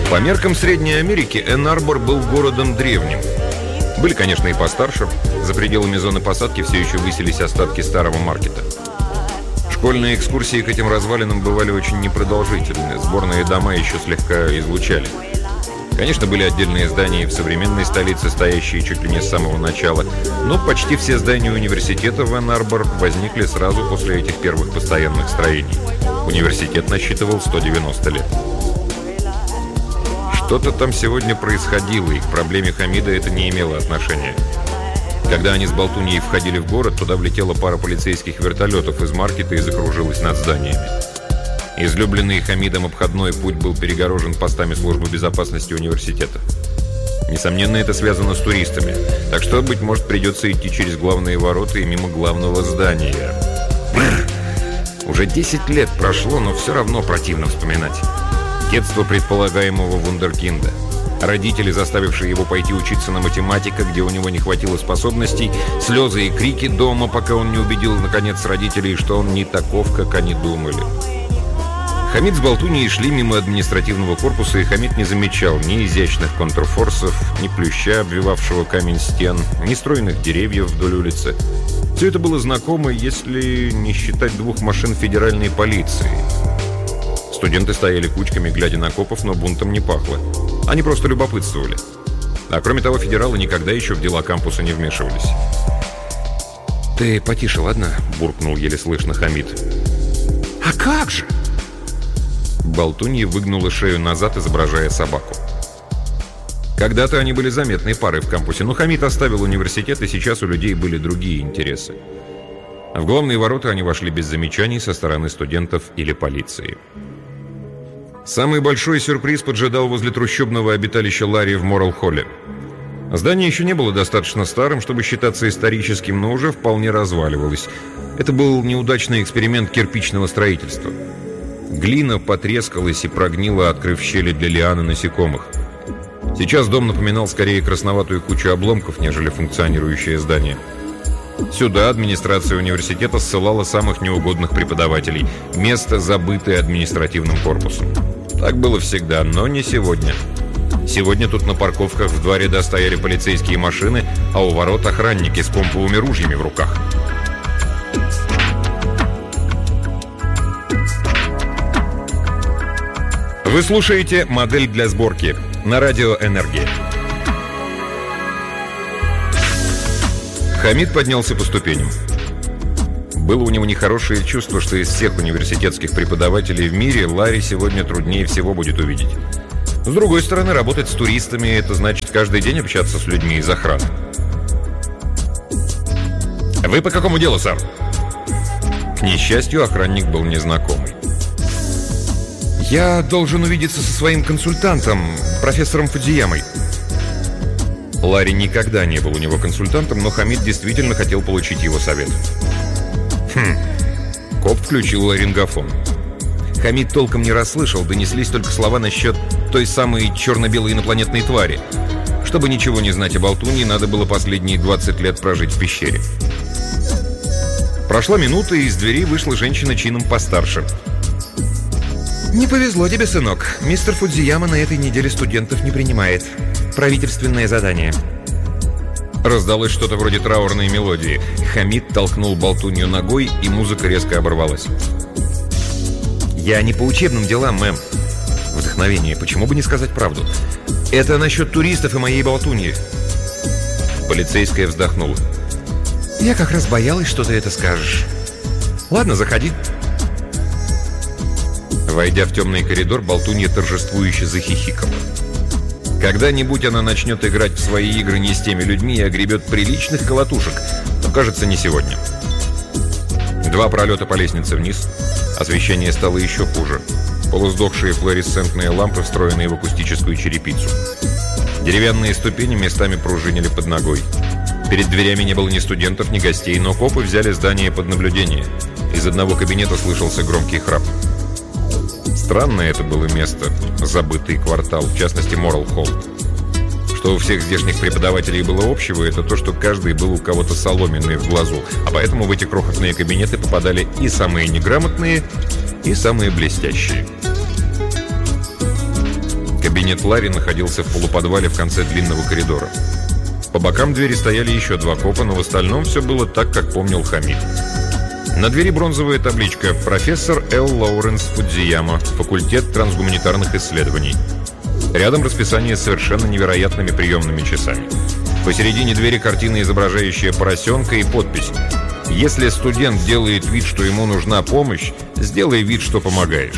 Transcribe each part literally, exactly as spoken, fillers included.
По меркам Средней Америки Энн-Арбор был городом древним. Были, конечно, и постарше. За пределами зоны посадки все еще высились остатки старого маркета. Школьные экскурсии к этим развалинам бывали очень непродолжительны. Сборные дома еще слегка излучали. Конечно, были отдельные здания в современной столице, стоящие чуть ли не с самого начала, но почти все здания университета в Энн-Арбор возникли сразу после этих первых постоянных строений. Университет насчитывал сто девяносто лет. Что-то там сегодня происходило, и к проблеме Хамида это не имело отношения. Когда они с Болтуньей входили в город, туда влетела пара полицейских вертолетов из маркета и закружилась над зданиями. Излюбленный Хамидом обходной путь был перегорожен постами службы безопасности университета. Несомненно, это связано с туристами, так что, быть может, придется идти через главные ворота и мимо главного здания. Бррр. Уже десять лет прошло, но все равно противно вспоминать. Детство предполагаемого вундеркинда. Родители, заставившие его пойти учиться на математика, где у него не хватило способностей, слезы и крики дома, пока он не убедил, наконец, родителей, что он не таков, как они думали. Хамид с Болтуньей шли мимо административного корпуса, и Хамид не замечал ни изящных контрфорсов, ни плюща, обвивавшего камень стен, ни стройных деревьев вдоль улицы. Все это было знакомо, если не считать двух машин федеральной полиции. Студенты стояли кучками, глядя на копов, но бунтом не пахло. Они просто любопытствовали. А кроме того, федералы никогда еще в дела кампуса не вмешивались. «Ты потише, ладно?» – буркнул еле слышно Хамид. «А как же?» Болтунья выгнула шею назад, изображая собаку. Когда-то они были заметной парой в кампусе, но Хамид оставил университет, и сейчас у людей были другие интересы. В главные ворота они вошли без замечаний со стороны студентов или полиции. Самый большой сюрприз поджидал возле трущобного обиталища Ларри в Моррелл-Холле. Здание еще не было достаточно старым, чтобы считаться историческим, но уже вполне разваливалось. Это был неудачный эксперимент кирпичного строительства. Глина потрескалась и прогнила, открыв щели для лиан и насекомых. Сейчас дом напоминал скорее красноватую кучу обломков, нежели функционирующее здание. Сюда администрация университета ссылала самых неугодных преподавателей. Место, забытое административным корпусом. Так было всегда, но не сегодня. Сегодня тут на парковках в два ряда стояли полицейские машины, а у ворот охранники с помповыми ружьями в руках. Вы слушаете «Модель для сборки» на радио «Энергия». Хамид поднялся по ступеням. Было у него нехорошее чувство, что из всех университетских преподавателей в мире Ларри сегодня труднее всего будет увидеть. С другой стороны, работать с туристами – это значит каждый день общаться с людьми из охраны. «Вы по какому делу, сэр?» К несчастью, охранник был незнакомый. «Я должен увидеться со своим консультантом, профессором Фудзиямой». Ларри никогда не был у него консультантом, но Хамид действительно хотел получить его совет. Хм. Коп включил ларингофон. Хамид толком не расслышал, донеслись только слова насчет той самой черно-белой инопланетной твари. Чтобы ничего не знать о Болтунье, надо было последние двадцать лет прожить в пещере. Прошла минута, и из двери вышла женщина чином постарше. «Не повезло тебе, сынок. Мистер Фудзияма на этой неделе студентов не принимает. Правительственное задание». Раздалось что-то вроде траурной мелодии. Хамид толкнул Болтунью ногой, и музыка резко оборвалась. «Я не по учебным делам, мэм». Вдохновение. Почему бы не сказать правду? «Это насчет туристов и моей Болтуньи». Полицейская вздохнула. «Я как раз боялась, что ты это скажешь. Ладно, заходи». Войдя в темный коридор, Болтунья торжествующе захихикала. Когда-нибудь она начнет играть в свои игры не с теми людьми и огребет приличных колотушек, но, кажется, не сегодня. Два пролета по лестнице вниз. Освещение стало еще хуже. Полусдохшие флуоресцентные лампы, встроенные в акустическую черепицу. Деревянные ступени местами пружинили под ногой. Перед дверями не было ни студентов, ни гостей, но копы взяли здание под наблюдение. Из одного кабинета слышался громкий храп. Странное это было место, забытый квартал, в частности Моррелл-Холл. Что у всех здешних преподавателей было общего, это то, что каждый был у кого-то соломенный в глазу, а поэтому в эти крохотные кабинеты попадали и самые неграмотные, и самые блестящие. Кабинет Ларри находился в полуподвале в конце длинного коридора. По бокам двери стояли еще два копа, но в остальном все было так, как помнил Хамид. На двери бронзовая табличка «Профессор Л. Лоуренс Фудзияма, факультет трансгуманитарных исследований». Рядом расписание с совершенно невероятными приемными часами. Посередине двери картина, изображающая поросенка, и подпись: «Если студент делает вид, что ему нужна помощь, сделай вид, что помогаешь».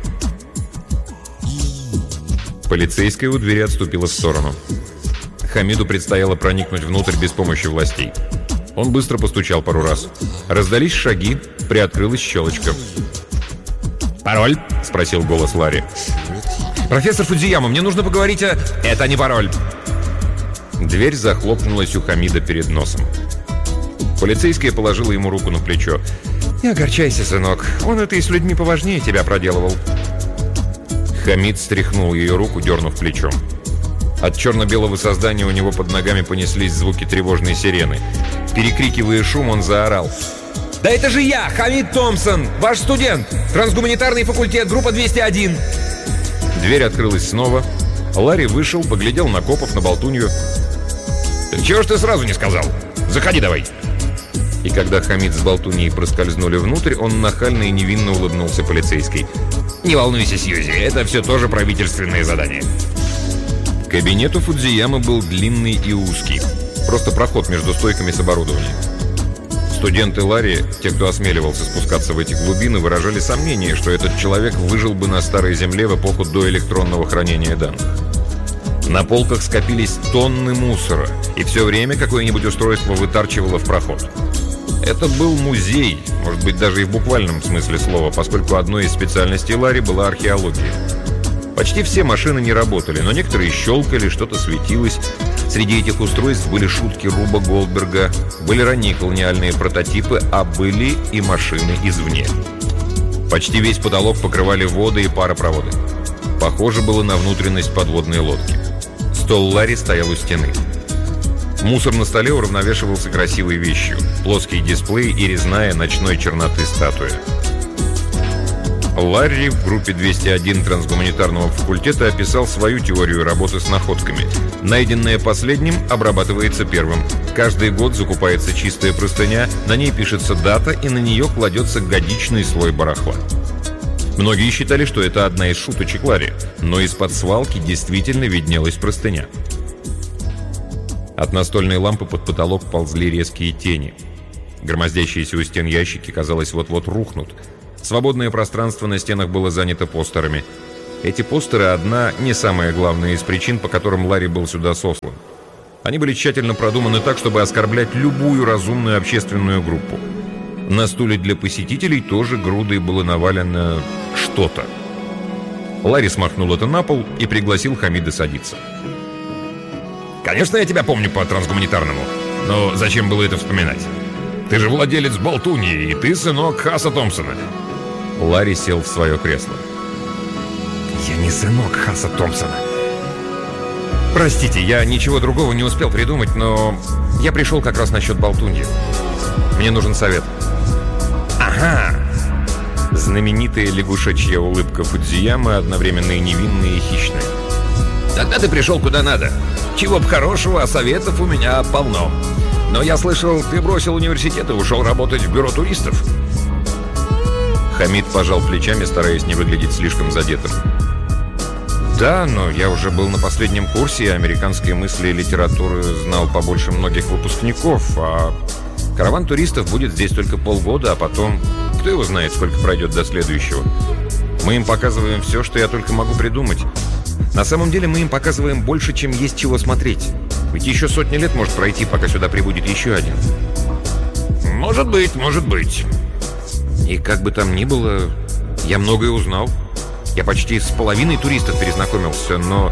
Полицейская у двери отступила в сторону. Хамиду предстояло проникнуть внутрь без помощи властей. Он быстро постучал пару раз. Раздались шаги, приоткрылась щелочка. «Пароль?» — спросил голос Ларри. «Профессор Фудзияма, мне нужно поговорить о...» «Это не пароль!» Дверь захлопнулась у Хамида перед носом. Полицейская положила ему руку на плечо. «Не огорчайся, сынок, он это и с людьми поважнее тебя проделывал». Хамид стряхнул ее руку, дернув плечом. От черно-белого создания у него под ногами понеслись звуки тревожной сирены. Перекрикивая шум, он заорал: «Да это же я, Хамид Томпсон, ваш студент! Трансгуманитарный факультет, группа двести один!» Дверь открылась снова. Ларри вышел, поглядел на копов, на болтунью. «Так чего ж ты сразу не сказал? Заходи давай!» И когда Хамид с болтуньей проскользнули внутрь, он нахально и невинно улыбнулся полицейской. «Не волнуйся, Сьюзи, это все тоже правительственное задание». Кабинет у Фудзиямы был длинный и узкий. Просто проход между стойками с оборудованием. Студенты Ларри, те, кто осмеливался спускаться в эти глубины, выражали сомнение, что этот человек выжил бы на Старой Земле в эпоху до электронного хранения данных. На полках скопились тонны мусора, и все время какое-нибудь устройство вытарчивало в проход. Это был музей, может быть, даже и в буквальном смысле слова, поскольку одной из специальностей Ларри была археология. Почти все машины не работали, но некоторые щелкали, что-то светилось. Среди этих устройств были шутки Руба Голдберга, были ранние колониальные прототипы, а были и машины извне. Почти весь потолок покрывали воды и паропроводы. Похоже было на внутренность подводной лодки. Стол Ларри стоял у стены. Мусор на столе уравновешивался красивой вещью: плоский дисплей и резная ночной черноты статуя. Ларри в группе двести один трансгуманитарного факультета описал свою теорию работы с находками. Найденное последним обрабатывается первым. Каждый год закупается чистая простыня, на ней пишется дата, и на нее кладется годичный слой барахла. Многие считали, что это одна из шуточек Ларри, но из-под свалки действительно виднелась простыня. От настольной лампы под потолок ползли резкие тени. Громоздящиеся у стен ящики, казалось, вот-вот рухнут. Свободное пространство на стенах было занято постерами. Эти постеры — одна не самая главная из причин, по которым Ларри был сюда сослан. Они были тщательно продуманы так, чтобы оскорблять любую разумную общественную группу. На стуле для посетителей тоже грудой было навалено что-то. Ларри смахнул это на пол и пригласил Хамида садиться. «Конечно, я тебя помню по трансгуманитарному, но зачем было это вспоминать? Ты же владелец болтуньи, и ты сынок Хаса Томпсона». Ларри сел в свое кресло. «Я не сынок Хаса Томпсона. Простите, я ничего другого не успел придумать, но я пришел как раз насчет болтуньи. Мне нужен совет». «Ага!» Знаменитая лягушачья улыбка Фудзиямы, одновременно и невинная, и хищная. «Тогда ты пришел куда надо. Чего б хорошего, а советов у меня полно. Но я слышал, ты бросил университет и ушел работать в бюро туристов». Хамид пожал плечами, стараясь не выглядеть слишком задетым. «Да, но я уже был на последнем курсе, и американской мысли и литературы знал побольше многих выпускников, а караван туристов будет здесь только полгода, а потом, кто его знает, сколько пройдет до следующего. Мы им показываем все, что я только могу придумать. На самом деле мы им показываем больше, чем есть чего смотреть. Ведь еще сотни лет может пройти, пока сюда прибудет еще один». «Может быть, может быть». И как бы там ни было, я многое узнал. Я почти с половиной туристов перезнакомился, но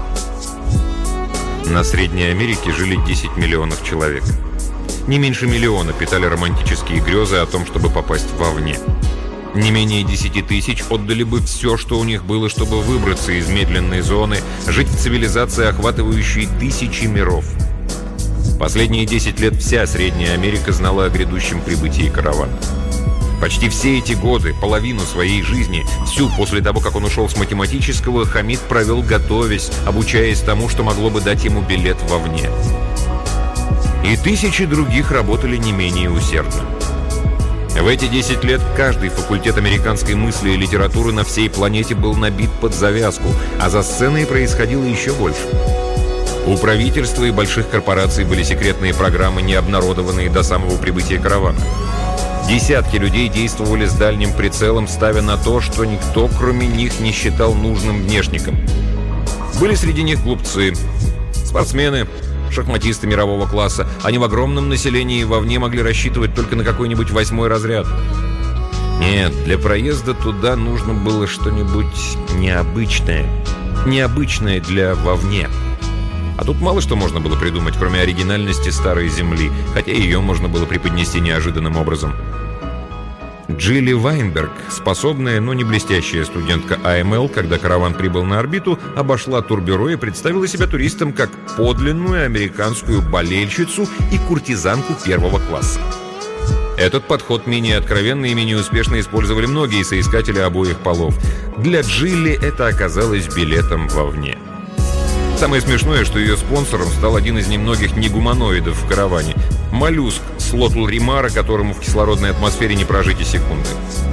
на Средней Америке жили десять миллионов человек. Не меньше миллиона питали романтические грезы о том, чтобы попасть вовне. Не менее десяти тысяч отдали бы все, что у них было, чтобы выбраться из медленной зоны, жить в цивилизации, охватывающей тысячи миров. Последние десять лет вся Средняя Америка знала о грядущем прибытии каравана. Почти все эти годы, половину своей жизни, всю после того, как он ушел с математического, Хамид провел готовясь, обучаясь тому, что могло бы дать ему билет вовне. И тысячи других работали не менее усердно. В эти десять лет каждый факультет американской мысли и литературы на всей планете был набит под завязку, а за сценой происходило еще больше. У правительства и больших корпораций были секретные программы, не обнародованные до самого прибытия каравана. Десятки людей действовали с дальним прицелом, ставя на то, что никто, кроме них, не считал нужным внешником. Были среди них глупцы, спортсмены, шахматисты мирового класса. Они в огромном населении вовне могли рассчитывать только на какой-нибудь восьмой разряд. Нет, для проезда туда нужно было что-нибудь необычное. Необычное для вовне. А тут мало что можно было придумать, кроме оригинальности старой земли, хотя ее можно было преподнести неожиданным образом. Джилли Вайнберг, способная, но не блестящая студентка А Эм Эл, когда караван прибыл на орбиту, обошла турбюро и представила себя туристам как подлинную американскую болельщицу и куртизанку первого класса. Этот подход менее откровенный и менее успешно использовали многие соискатели обоих полов. Для Джилли это оказалось билетом вовне. Самое смешное, что ее спонсором стал один из немногих негуманоидов в караване – моллюск Слотл Римара, которому в кислородной атмосфере не прожить и секунды.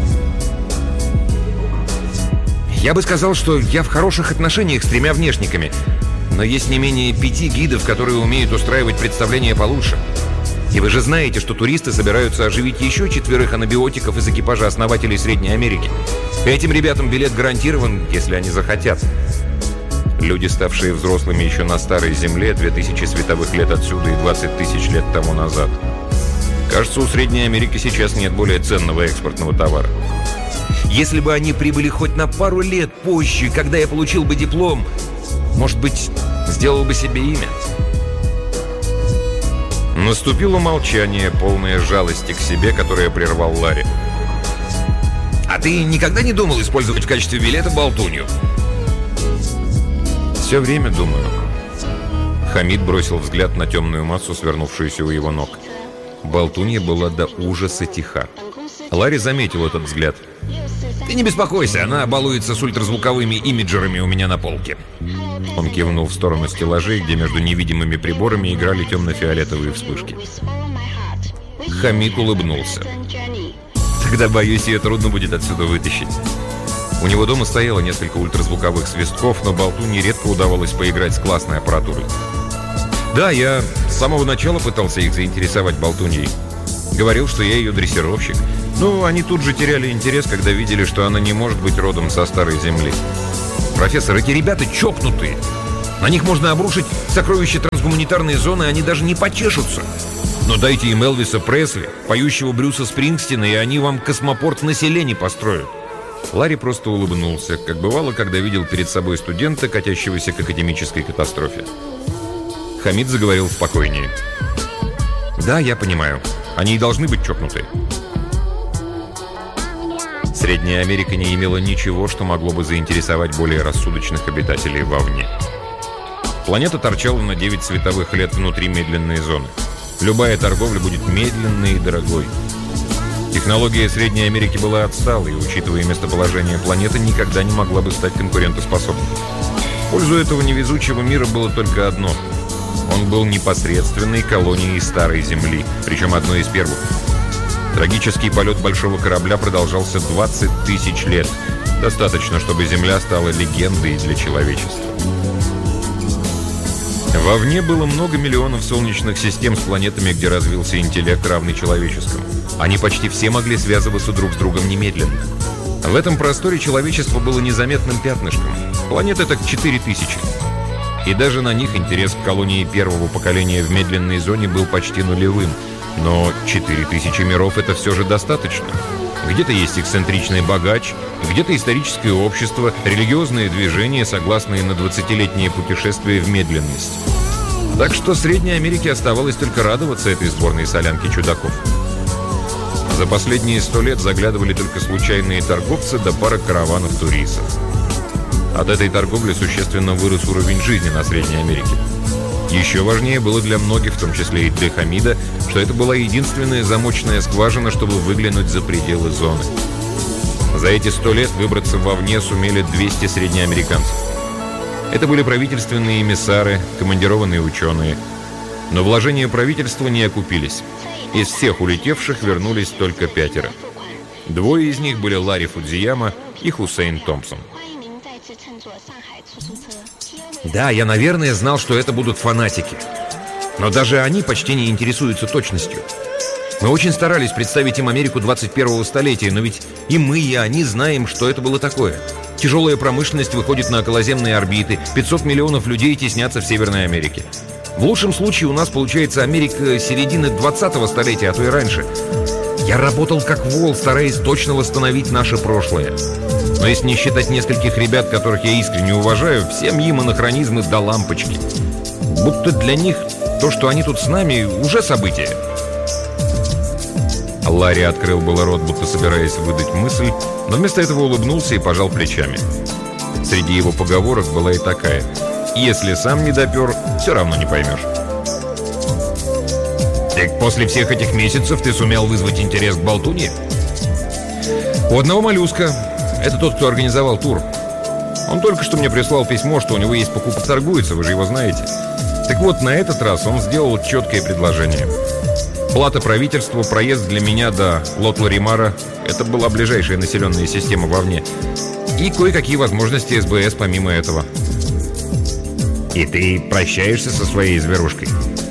Я бы сказал, что я в хороших отношениях с тремя внешниками, но есть не менее пяти гидов, которые умеют устраивать представления получше. И вы же знаете, что туристы собираются оживить еще четверых анабиотиков из экипажа основателей Средней Америки. Этим ребятам билет гарантирован, если они захотят. Люди, ставшие взрослыми еще на Старой Земле, две тысячи световых лет отсюда и двадцать тысяч лет тому назад. Кажется, у Средней Америки сейчас нет более ценного экспортного товара. Если бы они прибыли хоть на пару лет позже, когда я получил бы диплом, может быть, сделал бы себе имя. Наступило молчание, полное жалости к себе, которое прервал Ларри. «А ты никогда не думал использовать в качестве билета болтунью?» «Все время думаю». Хамид бросил взгляд на темную массу, свернувшуюся у его ног. Болтунья была до ужаса тиха. Ларри заметил этот взгляд. «Ты не беспокойся, она балуется с ультразвуковыми имиджерами у меня на полке». Он кивнул в сторону стеллажей, где между невидимыми приборами играли темно-фиолетовые вспышки. Хамид улыбнулся. «Тогда, боюсь, ее трудно будет отсюда вытащить». У него дома стояло несколько ультразвуковых свистков, но болтунье редко удавалось поиграть с классной аппаратурой. Да, я с самого начала пытался их заинтересовать болтуньей. Говорил, что я ее дрессировщик. Но они тут же теряли интерес, когда видели, что она не может быть родом со Старой Земли. «Профессор, эти ребята чокнутые. На них можно обрушить сокровища трансгуманитарной зоны, они даже не почешутся. Но дайте им Элвиса Пресли, поющего Брюса Спрингстина, и они вам космопорт в населении построят». Ларри просто улыбнулся, как бывало, когда видел перед собой студента, катящегося к академической катастрофе. Хамид заговорил спокойнее. «Да, я понимаю. Они и должны быть чокнуты». Средняя Америка не имела ничего, что могло бы заинтересовать более рассудочных обитателей вовне. Планета торчала на девять световых лет внутри медленной зоны. Любая торговля будет медленной и дорогой. Технология Средней Америки была отсталой, и, учитывая местоположение планеты, никогда не могла бы стать конкурентоспособной. В пользу этого невезучего мира было только одно. Он был непосредственной колонией Старой Земли, причем одной из первых. Трагический полет большого корабля продолжался двадцать тысяч лет. Достаточно, чтобы Земля стала легендой для человечества. Вовне было много миллионов солнечных систем с планетами, где развился интеллект, равный человеческому. Они почти все могли связываться друг с другом немедленно. В этом просторе человечество было незаметным пятнышком. Планет это четыре тысячи. И даже на них интерес к колонии первого поколения в медленной зоне был почти нулевым. Но четыре тысячи миров — это все же достаточно. Где-то есть эксцентричный богач, где-то историческое общество, религиозные движения, согласные на двадцатилетнее путешествие в медленность. Так что Средней Америке оставалось только радоваться этой сборной солянки чудаков. За последние сто лет заглядывали только случайные торговцы да пара караванов туристов. От этой торговли существенно вырос уровень жизни на Средней Америке. Еще важнее было для многих, в том числе и для Хамида, что это была единственная замочная скважина, чтобы выглянуть за пределы зоны. За эти сто лет выбраться вовне сумели двести среднеамериканцев. Это были правительственные эмиссары, командированные ученые. Но вложения правительства не окупились. Из всех улетевших вернулись только пятеро. Двое из них были Ларри Фудзияма и Хусейн Томпсон. Да, я, наверное, знал, что это будут фанатики. Но даже они почти не интересуются точностью. Мы очень старались представить им Америку двадцать первого столетия, но ведь и мы, и они знаем, что это было такое. Тяжелая промышленность выходит на околоземные орбиты, пятьсот миллионов людей теснятся в Северной Америке. В лучшем случае у нас получается Америка середины двадцатого столетия, а то и раньше. Я работал как вол, стараясь точно восстановить наше прошлое. Но если не считать нескольких ребят, которых я искренне уважаю, всем им анахронизмы до лампочки. Будто для них то, что они тут с нами, уже событие. Ларри открыл было рот, будто собираясь выдать мысль, но вместо этого улыбнулся и пожал плечами. Среди его поговорок была и такая: «Если сам не допер, все равно не поймешь». Так после всех этих месяцев ты сумел вызвать интерес к болтуне? У одного моллюска. Это тот, кто организовал тур. Он только что мне прислал письмо, что у него есть покупка, торгуется, вы же его знаете. Так вот, на этот раз он сделал четкое предложение. Плата правительству, проезд для меня до Лот-Ларимара — это была ближайшая населенная система вовне. И кое-какие возможности СБС помимо этого. И ты прощаешься со своей зверушкой?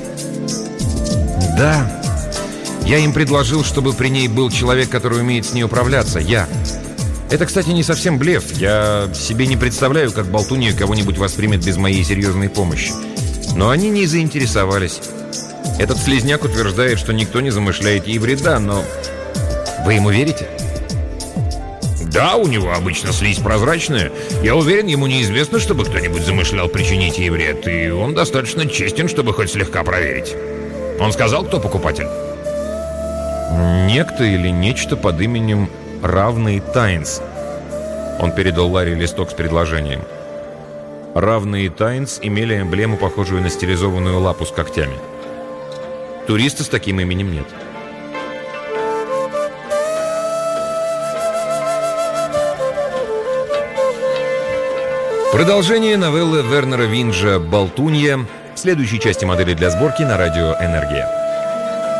Да. Я им предложил, чтобы при ней был человек, который умеет с ней управляться. Я. Это, кстати, не совсем блеф. Я себе не представляю, как болтунья кого-нибудь воспримет без моей серьезной помощи. Но они не заинтересовались. Этот слизняк утверждает, что никто не замышляет ей вреда, но... Вы ему верите? Да, у него обычно слизь прозрачная. Я уверен, ему неизвестно, чтобы кто-нибудь замышлял причинить ей вред. И он достаточно честен, чтобы хоть слегка проверить. Он сказал, кто покупатель? Некто или нечто под именем Равный Тайнс. Он передал Ларри листок с предложением. Равные Тайнс имели эмблему, похожую на стилизованную лапу с когтями. Туриста с таким именем нет. Продолжение новеллы Вернера Винджа «Болтунья» в следующей части модели для сборки на радио «Энергия».